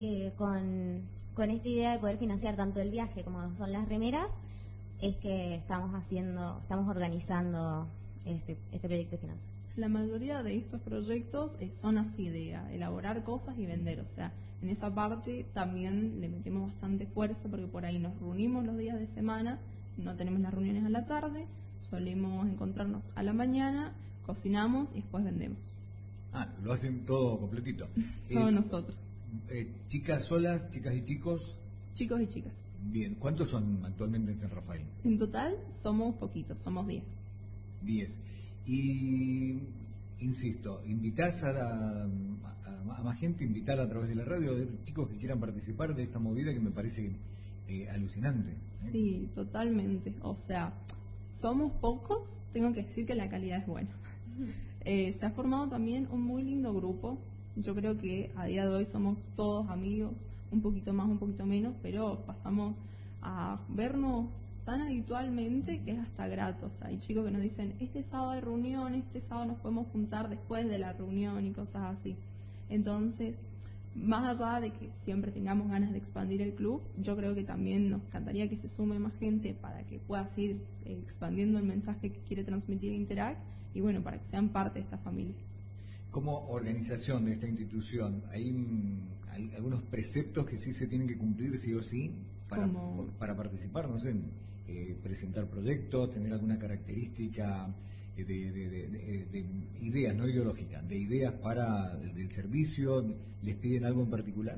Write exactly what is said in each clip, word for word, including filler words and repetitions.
Eh, con, con esta idea de poder financiar tanto el viaje como son las remeras, es que estamos haciendo, estamos organizando este, este proyecto de finanzas. La mayoría de estos proyectos eh, son así, de a, elaborar cosas y vender. O sea, en esa parte también le metemos bastante esfuerzo porque por ahí nos reunimos los días de semana, no tenemos las reuniones a la tarde, solemos encontrarnos a la mañana, cocinamos y después vendemos. Ah, lo hacen todo completito. Somos eh, nosotros. Eh, ¿Chicas solas, chicas y chicos? Chicos y chicas. Bien, ¿cuántos son actualmente en San Rafael? En total somos poquitos, somos diez. Diez. Y, insisto, invitás a, la, a, a más gente, invitala a través de la radio, de chicos que quieran participar de esta movida que me parece eh, alucinante. ¿eh? Sí, totalmente. O sea, somos pocos, tengo que decir que la calidad es buena. Eh, se ha formado también un muy lindo grupo. Yo creo que a día de hoy somos todos amigos, un poquito más, un poquito menos, pero pasamos a vernos tan habitualmente que es hasta grato. O sea, hay chicos que nos dicen, este sábado hay reunión, este sábado nos podemos juntar después de la reunión y cosas así. Entonces, más allá de que siempre tengamos ganas de expandir el club, yo creo que también nos encantaría que se sume más gente para que pueda seguir eh, expandiendo el mensaje que quiere transmitir Interact y bueno, para que sean parte de esta familia. Como organización de esta institución, ¿hay, hay algunos preceptos que sí se tienen que cumplir sí o sí para, Como... para participar? No sé, eh, presentar proyectos, tener alguna característica de, de, de, de, de ideas, no ideológicas, de ideas para del servicio. ¿Les piden algo en particular?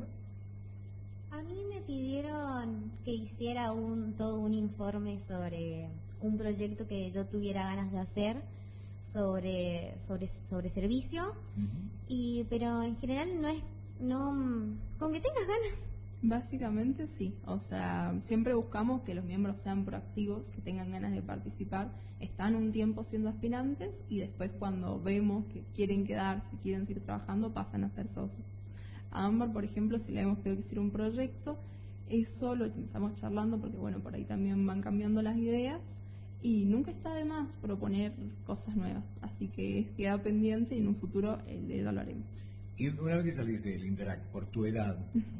A mí me pidieron que hiciera un todo un informe sobre un proyecto que yo tuviera ganas de hacer sobre sobre sobre servicio, uh-huh. y pero en general no es no con que tengas ganas. Básicamente sí, o sea, siempre buscamos que los miembros sean proactivos, que tengan ganas de participar, están un tiempo siendo aspirantes y después cuando vemos que quieren quedarse, quieren seguir trabajando, pasan a ser socios. A Ámbar, por ejemplo, si le hemos pedido que hiciera un proyecto, eso lo empezamos charlando porque bueno, por ahí también van cambiando las ideas y nunca está de más proponer cosas nuevas, así que queda pendiente y en un futuro el de ella lo haremos. Y una vez que saliste del Interact, por tu edad,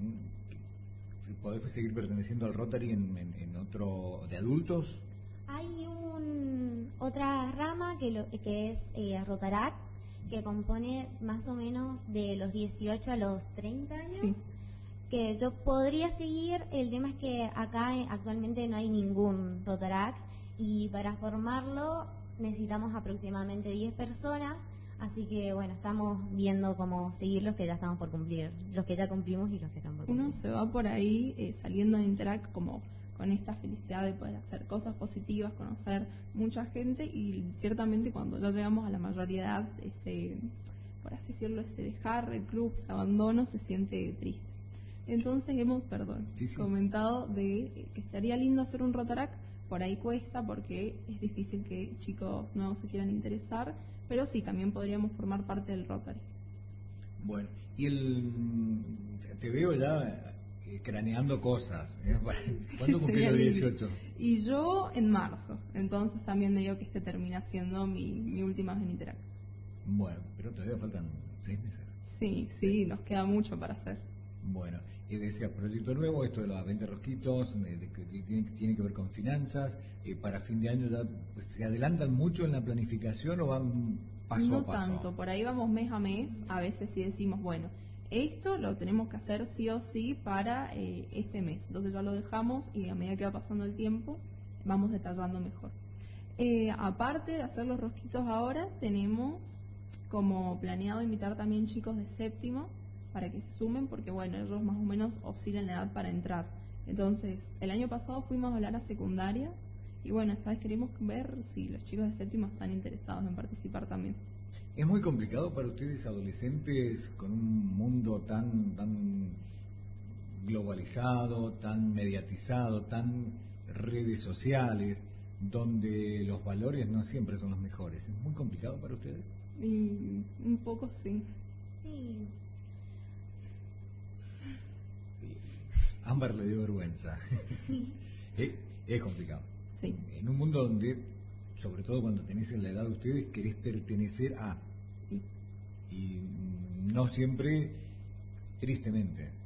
¿podés seguir perteneciendo al Rotary en, en, en otro de adultos? Hay un otra rama que lo, que es eh, Rotaract, que compone más o menos de los dieciocho a los treinta años, sí. Que yo podría seguir. El tema es que acá eh, actualmente no hay ningún Rotaract y para formarlo necesitamos aproximadamente diez personas. Así que bueno, estamos viendo cómo seguir los que ya estamos por cumplir, los que ya cumplimos y los que están por cumplir. Uno se va por ahí eh, saliendo de Interact como con esta felicidad de poder hacer cosas positivas, conocer mucha gente y ciertamente cuando ya llegamos a la mayoría de edad, ese, por así decirlo, ese dejar el club, ese abandono se siente triste. Entonces hemos, perdón, sí, sí. comentado de que estaría lindo hacer un Rotaract, por ahí cuesta porque es difícil que chicos nuevos se quieran interesar, pero sí, también podríamos formar parte del Rotary. Bueno, y el te veo ya eh, craneando cosas. ¿eh? ¿Cuándo cumplí los dieciocho? Y yo en marzo, entonces también me digo que este termina siendo mi, mi última vez en Interact. Bueno, pero todavía faltan seis meses. Sí, sí, nos queda mucho para hacer. Bueno, y decía, proyecto nuevo, esto de los veinte rosquitos, de, de, que tiene, tiene que ver con finanzas, eh, para fin de año ya pues, ¿se adelantan mucho en la planificación o van paso no a paso? No tanto, por ahí vamos mes a mes, a veces sí decimos, bueno, esto lo tenemos que hacer sí o sí para eh, este mes, entonces ya lo dejamos y a medida que va pasando el tiempo vamos detallando mejor. Eh, aparte de hacer los rosquitos ahora, tenemos como planeado invitar también chicos de séptimo, para que se sumen, porque bueno, ellos más o menos oscilan la edad para entrar. Entonces, el año pasado fuimos a hablar a secundarias, y bueno, esta vez queremos ver si los chicos de séptimo están interesados en participar también. ¿Es muy complicado para ustedes, adolescentes, con un mundo tan, tan globalizado, tan mediatizado, tan redes sociales, donde los valores no siempre son los mejores? ¿Es muy complicado para ustedes? Y un poco sí. Sí. Ámbar le dio vergüenza. es, es complicado. Sí. En un mundo donde, sobre todo cuando tenés en la edad de ustedes, querés pertenecer a. Sí. Y no siempre, tristemente,